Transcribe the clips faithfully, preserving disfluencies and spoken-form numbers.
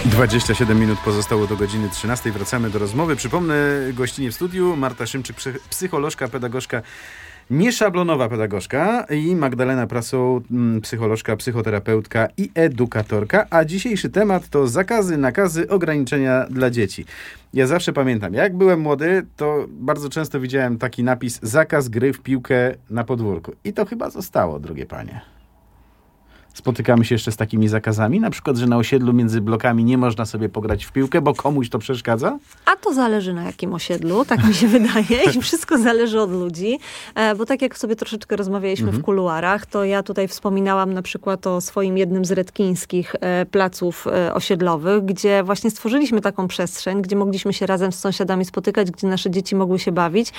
dwadzieścia siedem minut pozostało do godziny trzynastej. Wracamy do rozmowy. Przypomnę, gościnie w studiu Marta Szymczyk, psycholożka, pedagogzka, nieszablonowa pedagogzka, i Magdalena Prasoł, psycholożka, psychoterapeutka i edukatorka. A dzisiejszy temat to zakazy, nakazy, ograniczenia dla dzieci. Ja zawsze pamiętam, jak byłem młody, to bardzo często widziałem taki napis: zakaz gry w piłkę na podwórku. I to chyba zostało, drogie panie. Spotykamy się jeszcze z takimi zakazami? Na przykład, że na osiedlu między blokami nie można sobie pograć w piłkę, bo komuś to przeszkadza? A to zależy na jakim osiedlu, tak mi się wydaje. I wszystko zależy od ludzi. Bo tak jak sobie troszeczkę rozmawialiśmy mhm. w kuluarach, to ja tutaj wspominałam na przykład o swoim jednym z redkińskich placów osiedlowych, gdzie właśnie stworzyliśmy taką przestrzeń, gdzie mogliśmy się razem z sąsiadami spotykać, gdzie nasze dzieci mogły się bawić.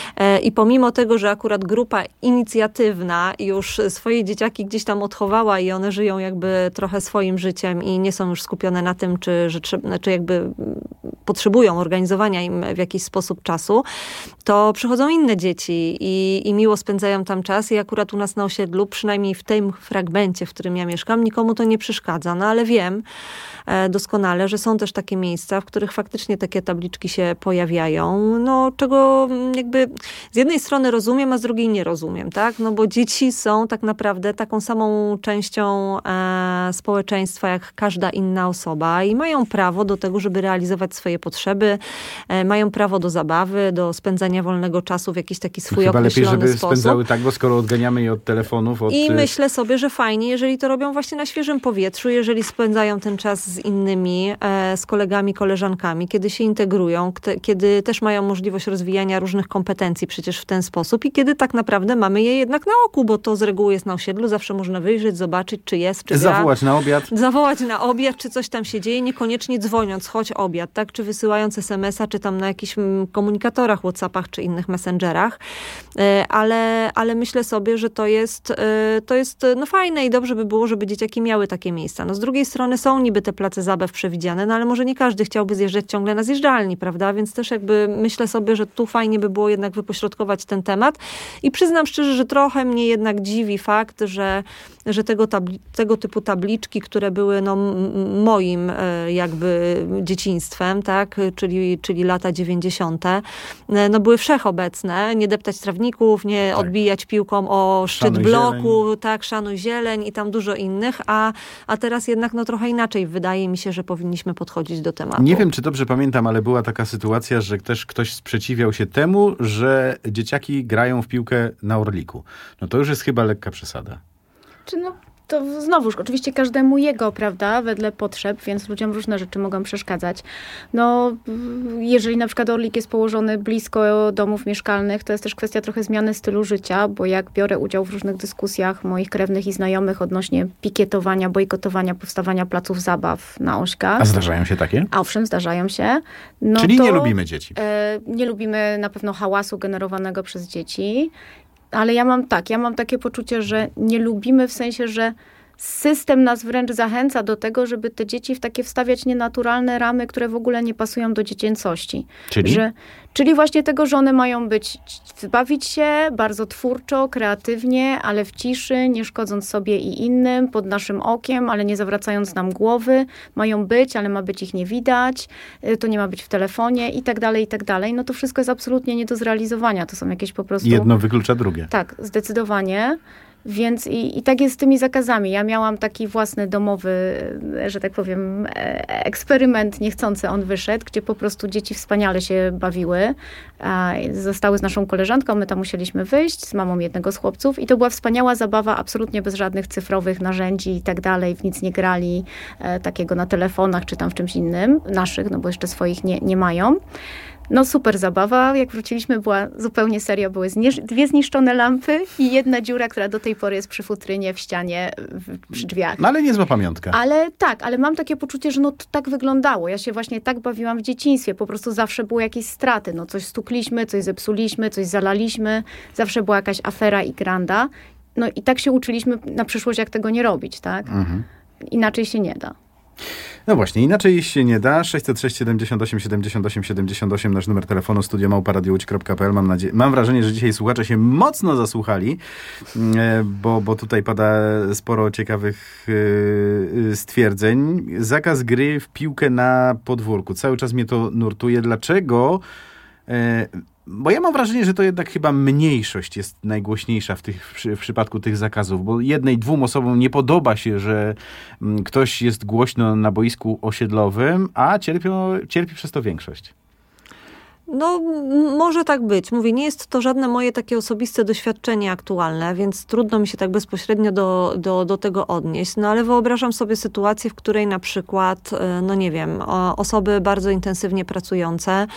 I pomimo tego, że akurat grupa inicjatywna już swoje dzieciaki gdzieś tam odchowała i one żyją jakby trochę swoim życiem i nie są już skupione na tym, czy, że, czy jakby potrzebują organizowania im w jakiś sposób czasu, to przychodzą inne dzieci i, i miło spędzają tam czas i akurat u nas na osiedlu, przynajmniej w tym fragmencie, w którym ja mieszkam, nikomu to nie przeszkadza. No ale wiem doskonale, że są też takie miejsca, w których faktycznie takie tabliczki się pojawiają, no czego jakby z jednej strony rozumiem, a z drugiej nie rozumiem, tak? No bo dzieci są tak naprawdę taką samą częścią e, społeczeństwa jak każda inna osoba i mają prawo do tego, żeby realizować swoje potrzeby, e, mają prawo do zabawy, do spędzania wolnego czasu w jakiś taki swój Chyba określony lepiej, żeby sposób. spędzały tak, bo skoro odganiamy je od telefonów. Od... I myślę sobie, że fajnie, jeżeli to robią właśnie na świeżym powietrzu, jeżeli spędzają ten czas z innymi, e, z kolegami, koleżankami, kiedy się integrują, k- kiedy też mają możliwość rozwijania różnych kompetencji przecież w ten sposób i kiedy tak naprawdę mamy je jednak na oku, bo to z reguły jest na osiedlu, zawsze można wyjrzeć, zobaczyć, czy jest, czy gra. Zawołać na obiad. Zawołać na obiad, czy coś tam się dzieje, niekoniecznie dzwoniąc, choć obiad, tak, czy wysyłając es em es a, czy tam na jakichś komunikatorach, whatsappach, czy innych messengerach, e, ale, ale myślę sobie, że to jest, e, to jest no fajne i dobrze by było, żeby dzieciaki miały takie miejsca. No z drugiej strony są niby te place zabaw przewidziane, no ale może nie każdy chciałby zjeżdżać ciągle na zjeżdżalni, prawda? Więc też jakby myślę sobie, że tu fajnie by było jednak wypośrodkować ten temat i przyznam szczerze, że trochę mnie jednak dziwi fakt, że, że tego, tabli- tego typu tabliczki, które były no, m- moim e, jakby dzieciństwem, tak? Czyli, czyli lata dziewięćdziesiąte, e, no były wszechobecne. Nie deptać trawników, nie tak. odbijać piłką o szczyt Szanuj bloku, zieleń. tak, szanuj zieleń i tam dużo innych, a, a teraz jednak no trochę inaczej wydaje mi się, że powinniśmy podchodzić do tematu. Nie wiem, czy dobrze pamiętam, ale była taka sytuacja, że też ktoś sprzeciwiał się temu, że dzieciaki grają w piłkę na Orliku. No to już jest chyba lekka przesada. Czy no, to znowuż, oczywiście każdemu jego, prawda, wedle potrzeb, więc ludziom różne rzeczy mogą przeszkadzać. No, jeżeli na przykład Orlik jest położony blisko domów mieszkalnych, to jest też kwestia trochę zmiany stylu życia, bo jak biorę udział w różnych dyskusjach moich krewnych i znajomych odnośnie pikietowania, bojkotowania, powstawania placów zabaw na ośkach. A zdarzają się takie? A owszem, zdarzają się. No Czyli to, nie lubimy dzieci. E, nie lubimy na pewno hałasu generowanego przez dzieci. Ale ja mam tak, ja mam takie poczucie, że nie lubimy w sensie, że system nas wręcz zachęca do tego, żeby te dzieci w takie wstawiać nienaturalne ramy, które w ogóle nie pasują do dziecięcości. Czyli? Że, czyli właśnie tego, że one mają być, bawić się bardzo twórczo, kreatywnie, ale w ciszy, nie szkodząc sobie i innym, pod naszym okiem, ale nie zawracając nam głowy. Mają być, ale ma być ich nie widać. To nie ma być w telefonie i tak dalej, i tak dalej. No to wszystko jest absolutnie nie do zrealizowania. To są jakieś po prostu... Jedno wyklucza drugie. Tak, zdecydowanie. Więc i, i tak jest z tymi zakazami. Ja miałam taki własny domowy, że tak powiem, eksperyment niechcący on wyszedł, gdzie po prostu dzieci wspaniale się bawiły. Zostały z naszą koleżanką, my tam musieliśmy wyjść z mamą jednego z chłopców i to była wspaniała zabawa, absolutnie bez żadnych cyfrowych narzędzi i tak dalej. W nic nie grali takiego na telefonach czy tam w czymś innym, naszych, no bo jeszcze swoich nie, nie mają. No super zabawa. Jak wróciliśmy, była zupełnie serio. Były znisz- dwie zniszczone lampy i jedna dziura, która do tej pory jest przy futrynie w ścianie, w, przy drzwiach. No ale niezła pamiątka. Ale tak, ale mam takie poczucie, że no to tak wyglądało. Ja się właśnie tak bawiłam w dzieciństwie. Po prostu zawsze były jakieś straty. No coś stukliśmy, coś zepsuliśmy, coś zalaliśmy. Zawsze była jakaś afera i granda. No i tak się uczyliśmy na przyszłość, jak tego nie robić, tak? Mhm. Inaczej się nie da. No właśnie, inaczej się nie da. sześćset sześć siedemdziesiąt osiem siedemdziesiąt osiem siedemdziesiąt osiem, nasz numer telefonu, studio małpa radio łódź kropka p l. Mam nadzieję, mam wrażenie, że dzisiaj słuchacze się mocno zasłuchali, bo, bo tutaj pada sporo ciekawych stwierdzeń. Zakaz gry w piłkę na podwórku. Cały czas mnie to nurtuje. Dlaczego? Bo ja mam wrażenie, że to jednak chyba mniejszość jest najgłośniejsza w, tych, w przypadku tych zakazów, bo jednej, dwóm osobom nie podoba się, że ktoś jest głośno na boisku osiedlowym, a cierpią, cierpi przez to większość. No, może tak być. Mówię, nie jest to żadne moje takie osobiste doświadczenie aktualne, więc trudno mi się tak bezpośrednio do, do, do tego odnieść. No, ale wyobrażam sobie sytuację, w której na przykład, no nie wiem, osoby bardzo intensywnie pracujące,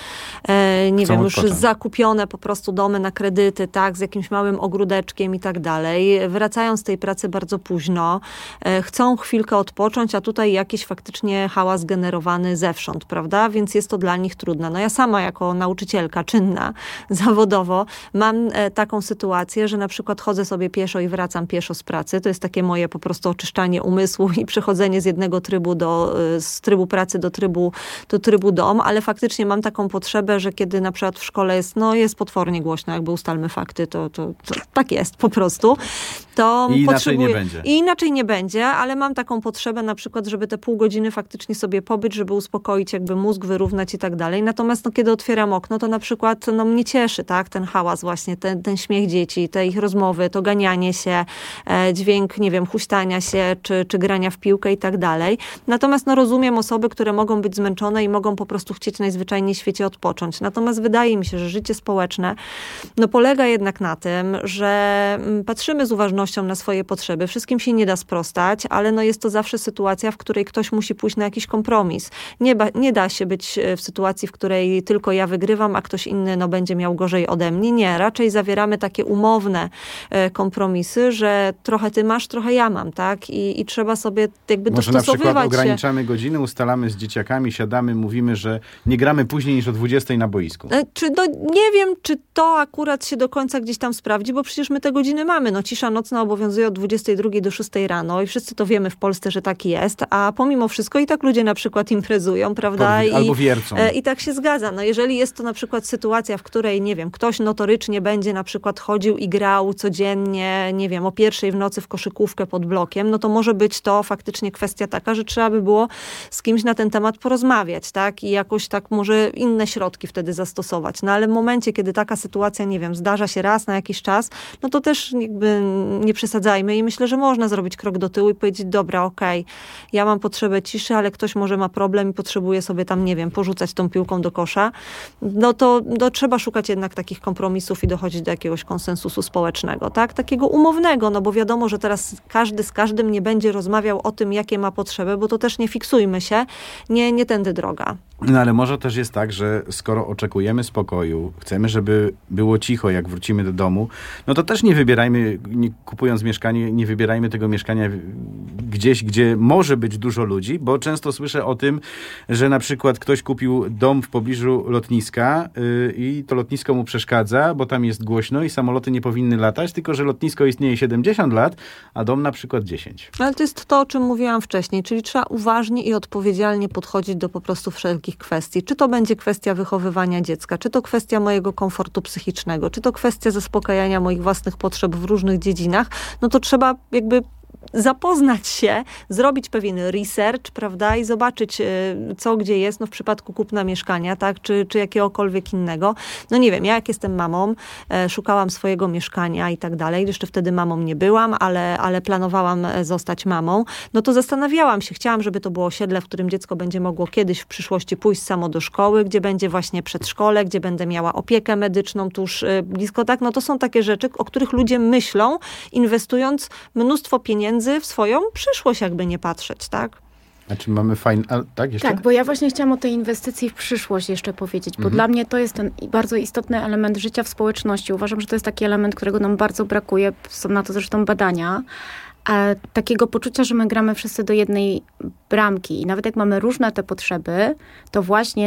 nie Chcą wiem, już odpocząć. zakupione po prostu domy na kredyty, tak, z jakimś małym ogródeczkiem i tak dalej, wracają z tej pracy bardzo późno, chcą chwilkę odpocząć, a tutaj jakiś faktycznie hałas generowany zewsząd, prawda? Więc jest to dla nich trudne. No ja sama jako nauczycielka czynna zawodowo, mam e, taką sytuację, że na przykład chodzę sobie pieszo i wracam pieszo z pracy. To jest takie moje po prostu oczyszczanie umysłu i przechodzenie z jednego trybu do, z trybu pracy do trybu, do trybu dom, ale faktycznie mam taką potrzebę, że kiedy na przykład w szkole jest, no jest potwornie głośno, jakby ustalmy fakty, to, to, to tak jest po prostu. To I inaczej nie będzie. I inaczej nie będzie, ale mam taką potrzebę na przykład, żeby te pół godziny faktycznie sobie pobyć, żeby uspokoić jakby mózg, wyrównać i tak dalej. Natomiast no, kiedy otwieram okno, to na przykład no, mnie cieszy, tak, ten hałas właśnie, ten, ten śmiech dzieci, te ich rozmowy, to ganianie się, e, dźwięk, nie wiem, huśtania się, czy, czy grania w piłkę i tak dalej. Natomiast no, rozumiem osoby, które mogą być zmęczone i mogą po prostu chcieć najzwyczajniej w świecie odpocząć. Natomiast wydaje mi się, że życie społeczne no, polega jednak na tym, że m, patrzymy z uważnością na swoje potrzeby. Wszystkim się nie da sprostać, ale no, jest to zawsze sytuacja, w której ktoś musi pójść na jakiś kompromis. Nie, ba, nie da się być w sytuacji, w której tylko ja wygrywam, a ktoś inny no, będzie miał gorzej ode mnie. Nie, raczej zawieramy takie umowne e, kompromisy, że trochę ty masz, trochę ja mam, tak? I, i trzeba sobie jakby Może dostosowywać na przykład się. ograniczamy godziny, ustalamy z dzieciakami, siadamy, mówimy, że nie gramy później niż o dwudziestej na boisku. E, czy do, nie wiem, czy to akurat się do końca gdzieś tam sprawdzi, bo przecież my te godziny mamy. No cisza nocna obowiązuje od dwudziestej drugiej do szóstej rano i wszyscy to wiemy w Polsce, że tak jest, a pomimo wszystko i tak ludzie na przykład imprezują, prawda? I, albo wiercą. E, I tak się zgadza. No jeżeli jest to na przykład sytuacja, w której, nie wiem, ktoś notorycznie będzie na przykład chodził i grał codziennie, nie wiem, o pierwszej w nocy w koszykówkę pod blokiem, no to może być to faktycznie kwestia taka, że trzeba by było z kimś na ten temat porozmawiać, tak? I jakoś tak może inne środki wtedy zastosować. No ale w momencie, kiedy taka sytuacja, nie wiem, zdarza się raz na jakiś czas, no to też jakby nie przesadzajmy i myślę, że można zrobić krok do tyłu i powiedzieć, dobra, okej, okay, ja mam potrzebę ciszy, ale ktoś może ma problem i potrzebuje sobie tam, nie wiem, porzucać tą piłką do kosza, no to no, trzeba szukać jednak takich kompromisów i dochodzić do jakiegoś konsensusu społecznego, tak? Takiego umownego, no bo wiadomo, że teraz każdy z każdym nie będzie rozmawiał o tym, jakie ma potrzeby, bo to też nie fiksujmy się, nie, nie tędy droga. No ale może też jest tak, że skoro oczekujemy spokoju, chcemy, żeby było cicho, jak wrócimy do domu, no to też nie wybierajmy, nie, kupując mieszkanie, nie wybierajmy tego mieszkania gdzieś, gdzie może być dużo ludzi, bo często słyszę o tym, że na przykład ktoś kupił dom w pobliżu lotniska yy, i to lotnisko mu przeszkadza, bo tam jest głośno i samoloty nie powinny latać, tylko że lotnisko istnieje siedemdziesiąt lat, a dom na przykład dziesięć. Ale to jest to, o czym mówiłam wcześniej, czyli trzeba uważnie i odpowiedzialnie podchodzić do po prostu wszelkich kwestii. Czy to będzie kwestia wychowywania dziecka, czy to kwestia mojego komfortu psychicznego, czy to kwestia zaspokajania moich własnych potrzeb w różnych dziedzinach, no to trzeba jakby zapoznać się, zrobić pewien research, prawda, i zobaczyć, co gdzie jest, no w przypadku kupna mieszkania, tak, czy, czy jakiegokolwiek innego. No nie wiem, ja jak jestem mamą, e, szukałam swojego mieszkania i tak dalej, jeszcze wtedy mamą nie byłam, ale, ale planowałam zostać mamą, no to zastanawiałam się, chciałam, żeby to było osiedle, w którym dziecko będzie mogło kiedyś w przyszłości pójść samo do szkoły, gdzie będzie właśnie przedszkole, gdzie będę miała opiekę medyczną tuż e, blisko, tak, no to są takie rzeczy, o których ludzie myślą, inwestując mnóstwo pieniędzy w swoją przyszłość, jakby nie patrzeć, tak? Znaczy mamy fajne... A, tak, jeszcze? Tak, bo ja właśnie chciałam o tej inwestycji w przyszłość jeszcze powiedzieć, bo mhm. dla mnie to jest ten bardzo istotny element życia w społeczności. Uważam, że to jest taki element, którego nam bardzo brakuje. Są na to zresztą badania. E, takiego poczucia, że my gramy wszyscy do jednej bramki. I nawet jak mamy różne te potrzeby, to właśnie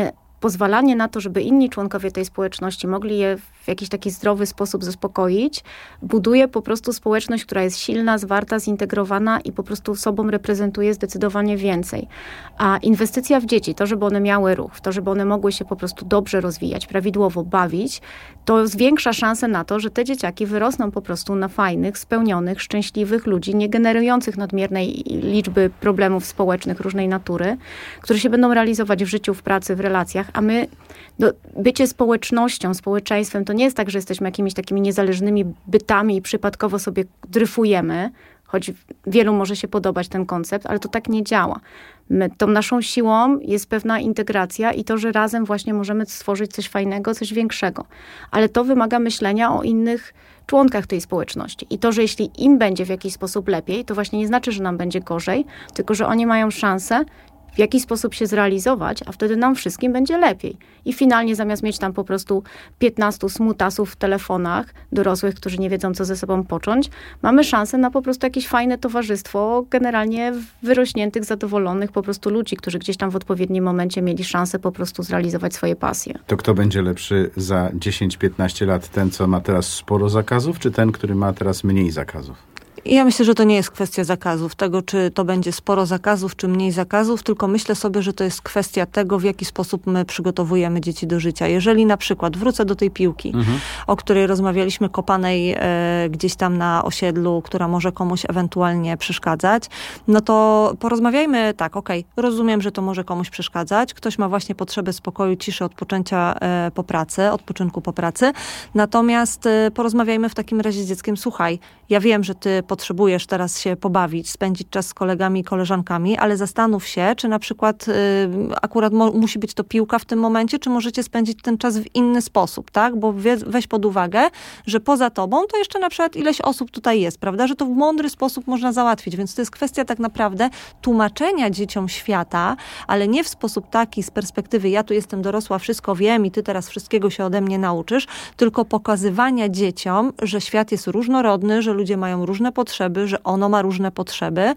pozwalanie na to, żeby inni członkowie tej społeczności mogli je w jakiś taki zdrowy sposób zaspokoić, buduje po prostu społeczność, która jest silna, zwarta, zintegrowana i po prostu sobą reprezentuje zdecydowanie więcej. A inwestycja w dzieci, to, żeby one miały ruch, to, żeby one mogły się po prostu dobrze rozwijać, prawidłowo bawić, to zwiększa szansę na to, że te dzieciaki wyrosną po prostu na fajnych, spełnionych, szczęśliwych ludzi, nie generujących nadmiernej liczby problemów społecznych różnej natury, które się będą realizować w życiu, w pracy, w relacjach, a my, no, bycie społecznością, społeczeństwem, to nie jest tak, że jesteśmy jakimiś takimi niezależnymi bytami i przypadkowo sobie dryfujemy, choć wielu może się podobać ten koncept, ale to tak nie działa. My, tą naszą siłą jest pewna integracja i to, że razem właśnie możemy stworzyć coś fajnego, coś większego. Ale to wymaga myślenia o innych członkach tej społeczności. I to, że jeśli im będzie w jakiś sposób lepiej, to właśnie nie znaczy, że nam będzie gorzej, tylko że oni mają szansę w jakiś sposób się zrealizować, a wtedy nam wszystkim będzie lepiej. I finalnie zamiast mieć tam po prostu piętnastu smutasów w telefonach dorosłych, którzy nie wiedzą, co ze sobą począć, mamy szansę na po prostu jakieś fajne towarzystwo generalnie wyrośniętych, zadowolonych po prostu ludzi, którzy gdzieś tam w odpowiednim momencie mieli szansę po prostu zrealizować swoje pasje. To kto będzie lepszy za dziesięć piętnaście lat? Ten, co ma teraz sporo zakazów, czy ten, który ma teraz mniej zakazów? Ja myślę, że to nie jest kwestia zakazów, tego czy to będzie sporo zakazów, czy mniej zakazów, tylko myślę sobie, że to jest kwestia tego, w jaki sposób my przygotowujemy dzieci do życia. Jeżeli na przykład, wrócę do tej piłki, mhm. o której rozmawialiśmy, kopanej e, gdzieś tam na osiedlu, która może komuś ewentualnie przeszkadzać, no to porozmawiajmy tak, okej, okay, rozumiem, że to może komuś przeszkadzać, ktoś ma właśnie potrzebę spokoju, ciszy, odpoczęcia e, po pracy, odpoczynku po pracy, natomiast e, porozmawiajmy w takim razie z dzieckiem, słuchaj, ja wiem, że ty potrzebujesz teraz się pobawić, spędzić czas z kolegami i koleżankami, ale zastanów się, czy na przykład y, akurat mo- musi być to piłka w tym momencie, czy możecie spędzić ten czas w inny sposób, tak? Bo wie, weź pod uwagę, że poza tobą to jeszcze na przykład ileś osób tutaj jest, prawda? Że to w mądry sposób można załatwić, więc to jest kwestia tak naprawdę tłumaczenia dzieciom świata, ale nie w sposób taki z perspektywy ja tu jestem dorosła, wszystko wiem i ty teraz wszystkiego się ode mnie nauczysz, tylko pokazywania dzieciom, że świat jest różnorodny, że ludzie mają różne potrzeby, że ono ma różne potrzeby,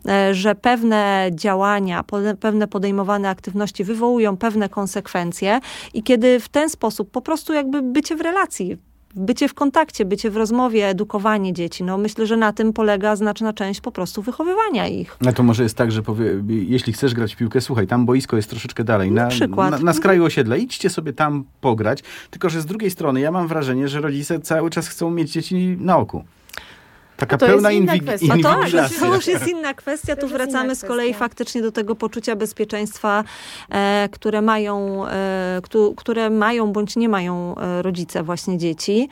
że pewne działania, pewne podejmowane aktywności wywołują pewne konsekwencje i kiedy w ten sposób po prostu jakby bycie w relacji, bycie w kontakcie, bycie w rozmowie, edukowanie dzieci, no myślę, że na tym polega znaczna część po prostu wychowywania ich. No to może jest tak, że powie, jeśli chcesz grać w piłkę, słuchaj, tam boisko jest troszeczkę dalej, na, na, na, na skraju osiedla, idźcie sobie tam pograć, tylko że z drugiej strony ja mam wrażenie, że rodzice cały czas chcą mieć dzieci na oku. Taka to pełna jest inna inwi- kwestia. inwigilacja. To, to już jest inna kwestia. Tu wracamy z kolei faktycznie do tego poczucia bezpieczeństwa, e, które mają, e, któ- które mają bądź nie mają e, rodzice właśnie dzieci,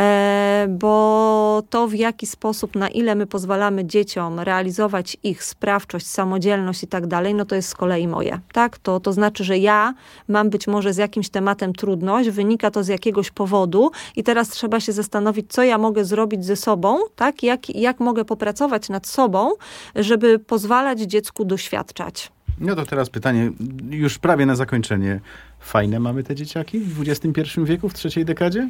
e, bo to w jaki sposób, na ile my pozwalamy dzieciom realizować ich sprawczość, samodzielność i tak dalej, no to jest z kolei moje. Tak? To, to znaczy, że ja mam być może z jakimś tematem trudność, wynika to z jakiegoś powodu i teraz trzeba się zastanowić, co ja mogę zrobić ze sobą, tak? Jak, jak mogę popracować nad sobą, żeby pozwalać dziecku doświadczać. No to teraz pytanie, już prawie na zakończenie. Fajne mamy te dzieciaki w dwudziestym pierwszym wieku, w trzeciej dekadzie?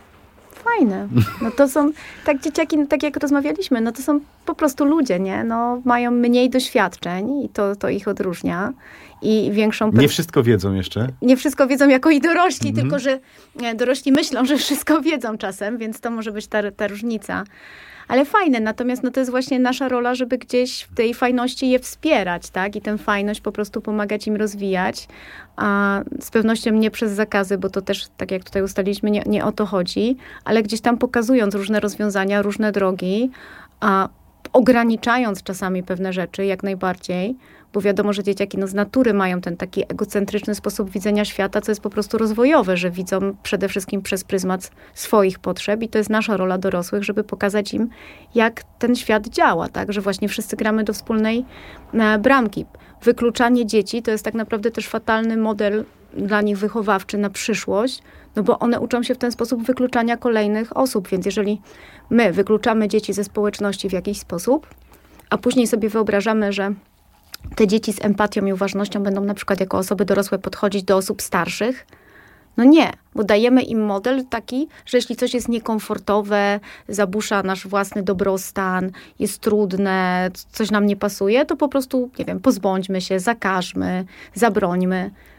Fajne. No to są, tak dzieciaki, tak jak rozmawialiśmy, no to są po prostu ludzie, nie? No mają mniej doświadczeń i to, to ich odróżnia. I większą... Nie wszystko wiedzą jeszcze. Nie wszystko wiedzą jako i dorośli, Mhm. tylko że dorośli myślą, że wszystko wiedzą czasem, więc to może być ta, ta różnica. Ale fajne, natomiast no to jest właśnie nasza rola, żeby gdzieś w tej fajności je wspierać, tak? I tę fajność po prostu pomagać im rozwijać. A z pewnością nie przez zakazy, bo to też, tak jak tutaj ustaliliśmy, nie, nie o to chodzi, ale gdzieś tam pokazując różne rozwiązania, różne drogi, a ograniczając czasami pewne rzeczy jak najbardziej, bo wiadomo, że dzieciaki no, z natury mają ten taki egocentryczny sposób widzenia świata, co jest po prostu rozwojowe, że widzą przede wszystkim przez pryzmat swoich potrzeb i to jest nasza rola dorosłych, żeby pokazać im, jak ten świat działa, tak, że właśnie wszyscy gramy do wspólnej e, bramki. Wykluczanie dzieci to jest tak naprawdę też fatalny model dla nich wychowawczy na przyszłość, no bo one uczą się w ten sposób wykluczania kolejnych osób, więc jeżeli my wykluczamy dzieci ze społeczności w jakiś sposób, a później sobie wyobrażamy, że te dzieci z empatią i uważnością będą na przykład jako osoby dorosłe podchodzić do osób starszych, no nie, bo dajemy im model taki, że jeśli coś jest niekomfortowe, zabusza nasz własny dobrostan, jest trudne, coś nam nie pasuje, to po prostu, nie wiem, pozbądźmy się, zakażmy, zabrońmy.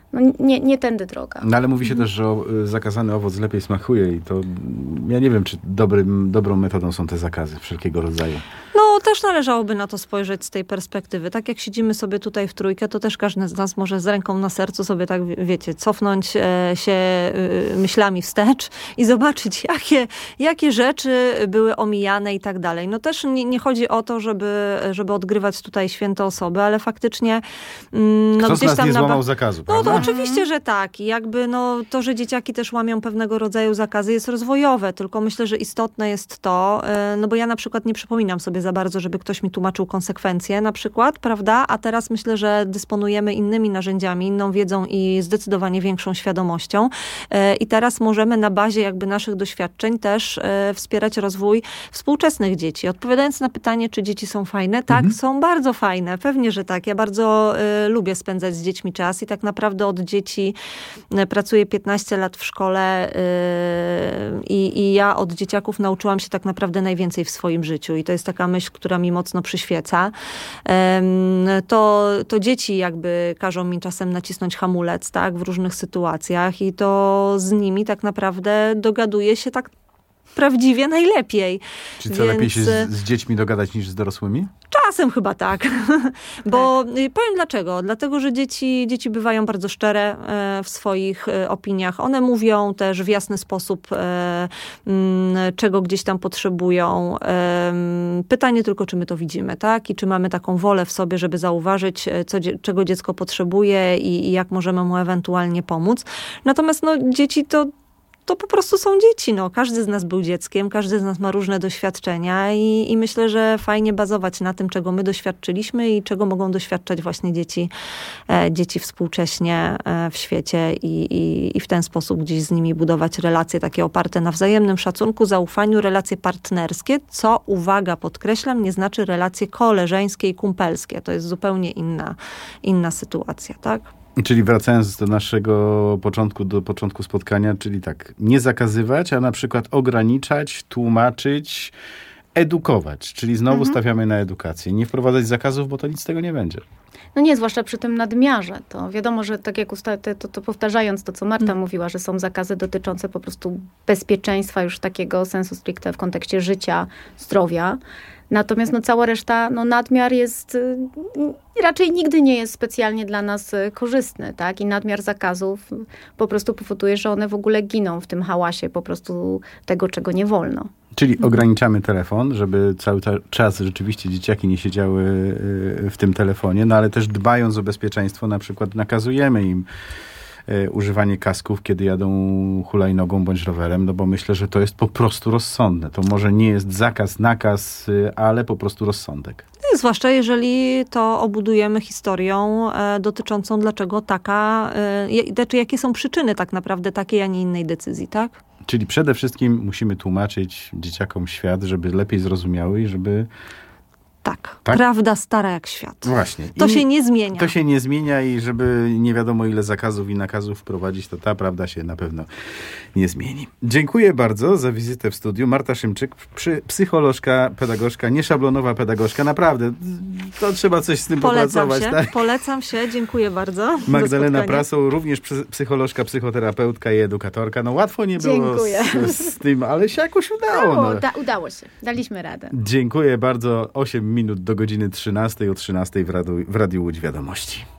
no nie, nie tędy droga. No ale mówi się też, że o, zakazany owoc lepiej smakuje i to ja nie wiem, czy dobrym, dobrą metodą są te zakazy wszelkiego rodzaju. No też należałoby na to spojrzeć z tej perspektywy. Tak jak siedzimy sobie tutaj w trójkę, to też każdy z nas może z ręką na sercu sobie tak, wiecie, cofnąć e, się e, myślami wstecz i zobaczyć, jakie, jakie rzeczy były omijane i tak dalej. No też nie, nie chodzi o to, żeby, żeby odgrywać tutaj święte osoby, ale faktycznie mm, no, Kto gdzieś z nas tam nie na złamał ba- zakazu, No prawda? to oczywiście, że tak. I jakby no, to, że dzieciaki też łamią pewnego rodzaju zakazy jest rozwojowe, tylko myślę, że istotne jest to, e, no bo ja na przykład nie przypominam sobie za bardzo, żeby ktoś mi tłumaczył konsekwencje na przykład, prawda? A teraz myślę, że dysponujemy innymi narzędziami, inną wiedzą i zdecydowanie większą świadomością. I teraz możemy na bazie jakby naszych doświadczeń też wspierać rozwój współczesnych dzieci. Odpowiadając na pytanie, czy dzieci są fajne? Tak, mhm. są bardzo fajne. Pewnie, że tak. Ja bardzo y, lubię spędzać z dziećmi czas i tak naprawdę od dzieci y, pracuję piętnaście lat w szkole y, i ja od dzieciaków nauczyłam się tak naprawdę najwięcej w swoim życiu. I to jest taka myśl, która mi mocno przyświeca. To, to dzieci jakby każą mi czasem nacisnąć hamulec, tak, w różnych sytuacjach i to z nimi tak naprawdę dogaduję się tak prawdziwie najlepiej. Czy co, Więc... lepiej się z, z dziećmi dogadać niż z dorosłymi? Czasem chyba tak. Bo tak. Powiem dlaczego. Dlatego, że dzieci, dzieci bywają bardzo szczere w swoich opiniach. One mówią też w jasny sposób, czego gdzieś tam potrzebują. Pytanie tylko, czy my to widzimy, tak? I czy mamy taką wolę w sobie, żeby zauważyć, co, czego dziecko potrzebuje i, i jak możemy mu ewentualnie pomóc. Natomiast no, dzieci to to po prostu są dzieci. No. Każdy z nas był dzieckiem, każdy z nas ma różne doświadczenia i, i myślę, że fajnie bazować na tym, czego my doświadczyliśmy i czego mogą doświadczać właśnie dzieci, e, dzieci współcześnie e, w świecie i, i, i w ten sposób gdzieś z nimi budować relacje takie oparte na wzajemnym szacunku, zaufaniu, relacje partnerskie, co, uwaga, podkreślam, nie znaczy relacje koleżeńskie i kumpelskie. To jest zupełnie inna, inna sytuacja, tak? Czyli wracając do naszego początku, do początku spotkania, czyli tak, nie zakazywać, a na przykład ograniczać, tłumaczyć, edukować. Czyli znowu mhm. stawiamy na edukację. Nie wprowadzać zakazów, bo to nic z tego nie będzie. No nie, zwłaszcza przy tym nadmiarze. To wiadomo, że tak jak usta- to, to powtarzając to, co Marta hmm. mówiła, że są zakazy dotyczące po prostu bezpieczeństwa już takiego sensu stricte w kontekście życia, zdrowia. Natomiast no, cała reszta, no, nadmiar jest, y, raczej nigdy nie jest specjalnie dla nas y, korzystny, tak? I nadmiar zakazów po prostu powoduje, że one w ogóle giną w tym hałasie po prostu tego, czego nie wolno. Czyli ograniczamy telefon, żeby cały ta- czas rzeczywiście dzieciaki nie siedziały y, w tym telefonie, no ale też dbając o bezpieczeństwo, na przykład nakazujemy im używanie kasków, kiedy jadą hulajnogą bądź rowerem, no bo myślę, że to jest po prostu rozsądne. To może nie jest zakaz, nakaz, ale po prostu rozsądek. Zwłaszcza jeżeli to obudujemy historią e, dotyczącą dlaczego taka, e, znaczy jakie są przyczyny tak naprawdę takiej, a nie innej decyzji, tak? Czyli przede wszystkim musimy tłumaczyć dzieciakom świat, żeby lepiej zrozumiały i żeby Tak, tak, prawda stara jak świat. Właśnie. To I się nie zmienia. To się nie zmienia i żeby nie wiadomo ile zakazów i nakazów wprowadzić, to ta prawda się na pewno nie zmieni. Dziękuję bardzo za wizytę w studiu. Marta Szymczyk, psycholożka, pedagogzka, nieszablonowa pedagogzka. Naprawdę, to trzeba coś z tym Polecam popracować. Się, tak? Polecam się, dziękuję bardzo. Magdalena Prasoł, również psycholożka, psychoterapeutka i edukatorka. No łatwo nie było z, z tym, ale się jakoś udało. No, no. da, udało się, daliśmy radę. Dziękuję bardzo. osiem minut do godziny trzynastej, o trzynastej w Radiu, w Radiu Łódź Wiadomości.